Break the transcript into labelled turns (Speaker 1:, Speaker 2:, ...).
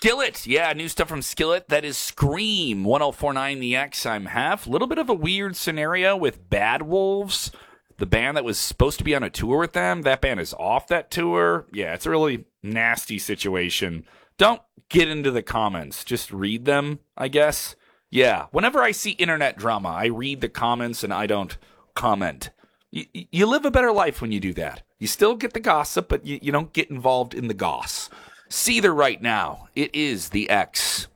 Speaker 1: Skillet. Yeah, new stuff from Skillet. That is Scream 1049 The X. I'm half. A little bit of a weird scenario with Bad Wolves, the band that was supposed to be on a tour with them. That band is off that tour. Yeah, it's a really nasty situation. Don't get into the comments. Just read them, I guess. Yeah, whenever I see internet drama, I read the comments and I don't comment. You live a better life when you do that. You still get the gossip, but you don't get involved in the goss. Seether right now. It is the X.